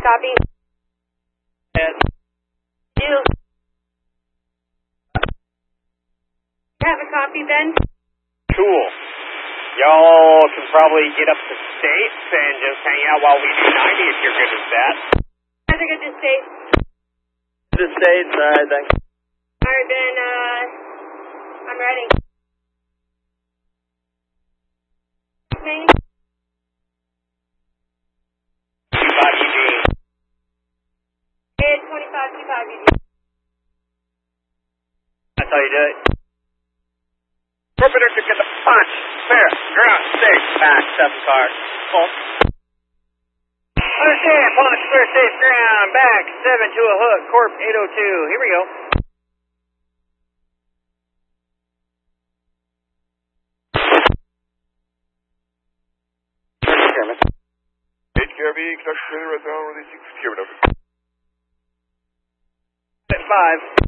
copy. Yes. You have a copy, Ben? Cool. Y'all can probably get up to States and just hang out while we do 90 if you're good with that. Guys are good to stay. The States, alright, thanks. Alright, Ben, I'm ready. Okay. 25 Eugene. 25, 25, Eugene. That's how you do it. Orbiter to get the punch. Fair. Ground. Safe. Back. 7 car. Full. Understand. Punch. Clear. Safe. Ground. Back. 7 to a hook. Corp 802. Here we go. HKRV, conduction trailer, right down, releasing secure. 5.